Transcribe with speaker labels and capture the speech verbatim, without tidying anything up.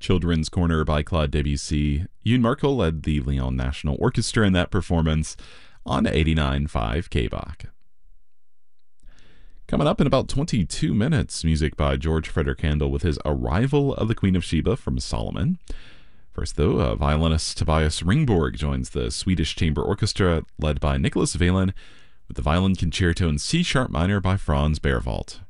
Speaker 1: Children's Corner by Claude Debussy. Yoon Merkel led the Lyon National Orchestra in that performance on eighty-nine point five K B A C. Coming up in about twenty-two minutes, music by George Frederick Handel with his Arrival of the Queen of Sheba from Solomon. First, though, uh, violinist Tobias Ringborg joins the Swedish Chamber Orchestra led by Nicholas Whalen with the Violin Concerto in C-sharp minor by Franz Berwald.